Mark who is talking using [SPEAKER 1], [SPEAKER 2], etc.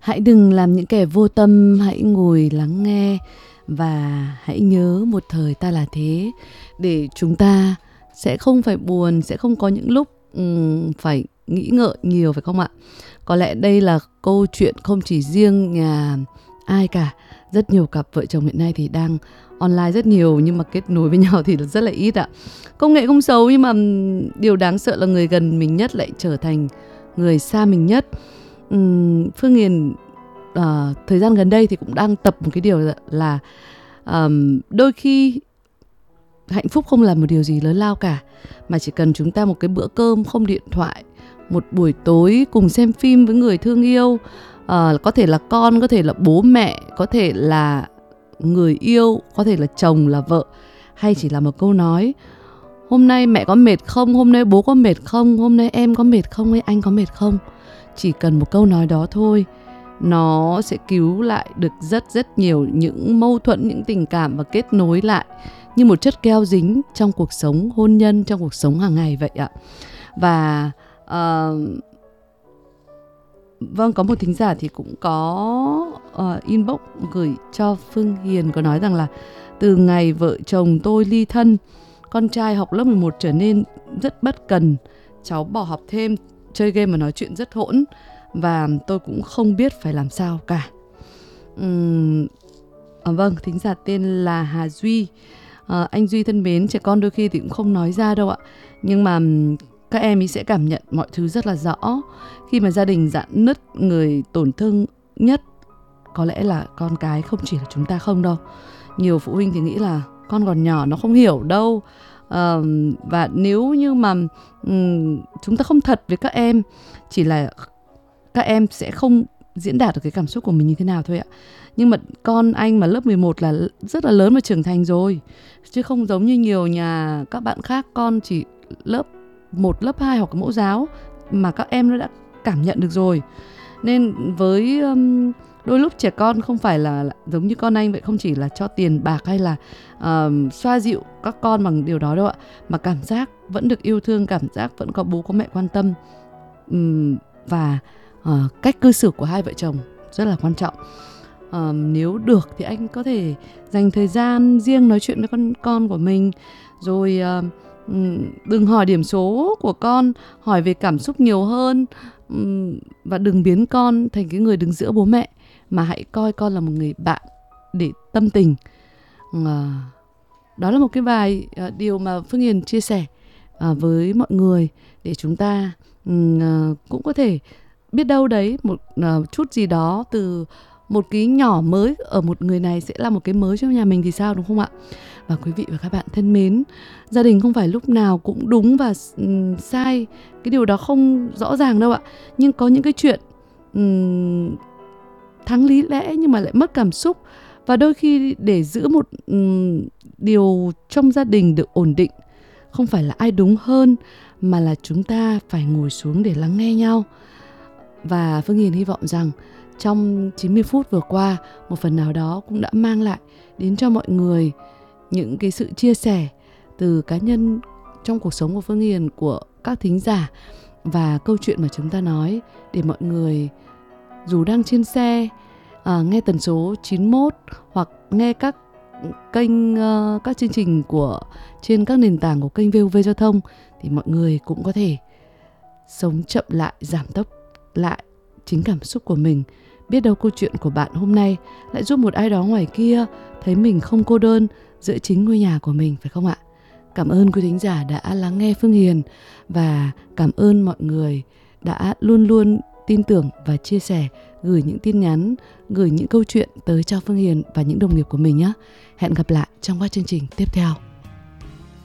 [SPEAKER 1] Hãy đừng làm những kẻ vô tâm, hãy ngồi lắng nghe và hãy nhớ một thời ta là thế, để chúng ta sẽ không phải buồn, sẽ không có những lúc phải nghĩ ngợi nhiều, phải không ạ? Có lẽ đây là câu chuyện không chỉ riêng nhà ai cả. Rất nhiều cặp vợ chồng hiện nay thì đang online rất nhiều nhưng mà kết nối với nhau thì rất là ít ạ. Công nghệ không xấu nhưng mà điều đáng sợ là người gần mình nhất lại trở thành người xa mình nhất. Phương Hiền thời gian gần đây thì cũng đang tập một cái điều là đôi khi hạnh phúc không là một điều gì lớn lao cả, mà chỉ cần chúng ta một cái bữa cơm không điện thoại, một buổi tối cùng xem phim với người thương yêu, có thể là con, có thể là bố mẹ, có thể là người yêu, có thể là chồng, là vợ, hay chỉ là một câu nói: hôm nay mẹ có mệt không, hôm nay bố có mệt không, hôm nay em có mệt không, hay anh có mệt không. Chỉ cần một câu nói đó thôi, nó sẽ cứu lại được rất nhiều những mâu thuẫn, những tình cảm và kết nối lại như một chất keo dính trong cuộc sống hôn nhân, trong cuộc sống hàng ngày vậy ạ. Và vâng, có một thính giả thì cũng có inbox gửi cho Phương Hiền, có nói rằng là từ ngày vợ chồng tôi ly thân, con trai học lớp 11 trở nên rất bất cần, cháu bỏ học thêm, chơi game và nói chuyện rất hỗn, và tôi cũng không biết phải làm sao cả. Vâng, thính giả tên là Hà Duy. Anh Duy thân mến, trẻ con đôi khi thì cũng không nói ra đâu ạ, nhưng mà các em ý sẽ cảm nhận mọi thứ rất là rõ. Khi mà gia đình rạn nứt, người tổn thương nhất có lẽ là con cái, không chỉ là chúng ta không đâu. Nhiều phụ huynh thì nghĩ là con còn nhỏ nó không hiểu đâu, và nếu như mà chúng ta không thật với các em, chỉ là các em sẽ không diễn đạt được cái cảm xúc của mình như thế nào thôi ạ. Nhưng mà con anh mà lớp 11 là rất là lớn và trưởng thành rồi, chứ không giống như nhiều nhà các bạn khác, con chỉ lớp 1, lớp 2 hoặc mẫu giáo mà các em nó đã cảm nhận được rồi. Nên với đôi lúc trẻ con không phải là giống như con anh vậy, không chỉ là cho tiền bạc hay là xoa dịu các con bằng điều đó đâu ạ, mà cảm giác vẫn được yêu thương, cảm giác vẫn có bố có mẹ quan tâm, và cách cư xử của hai vợ chồng rất là quan trọng. Nếu được thì anh có thể dành thời gian riêng nói chuyện với con của mình, rồi đừng hỏi điểm số của con, hỏi về cảm xúc nhiều hơn, và đừng biến con thành cái người đứng giữa bố mẹ, mà hãy coi con là một người bạn để tâm tình. Đó là một cái vài điều mà Phương Hiền chia sẻ với mọi người, để chúng ta cũng có thể biết đâu đấy một chút gì đó từ một cái nhỏ mới ở một người này sẽ là một cái mới cho nhà mình thì sao, đúng không ạ? Và quý vị và các bạn thân mến, gia đình không phải lúc nào cũng đúng và sai, cái điều đó không rõ ràng đâu ạ. Nhưng có những cái chuyện thắng lý lẽ nhưng mà lại mất cảm xúc, và đôi khi để giữ một điều trong gia đình được ổn định, không phải là ai đúng hơn, mà là chúng ta phải ngồi xuống để lắng nghe nhau. Và Phương Hiền hy vọng rằng trong 90 phút vừa qua, một phần nào đó cũng đã mang lại đến cho mọi người những cái sự chia sẻ từ cá nhân trong cuộc sống của Phương Hiền, của các thính giả, và câu chuyện mà chúng ta nói, để mọi người dù đang trên xe, nghe tần số 91 hoặc nghe các kênh, các chương trình của trên các nền tảng của kênh VOV Giao thông, thì mọi người cũng có thể sống chậm lại, giảm tốc lại chính cảm xúc của mình. Biết đâu câu chuyện của bạn hôm nay lại giúp một ai đó ngoài kia thấy mình không cô đơn giữa chính ngôi nhà của mình, phải không ạ? Cảm ơn quý thính giả đã lắng nghe Phương Hiền, và cảm ơn mọi người đã luôn luôn tin tưởng và chia sẻ, gửi những tin nhắn, gửi những câu chuyện tới cho Phương Hiền và những đồng nghiệp của mình nhé. Hẹn gặp lại trong các chương trình tiếp theo.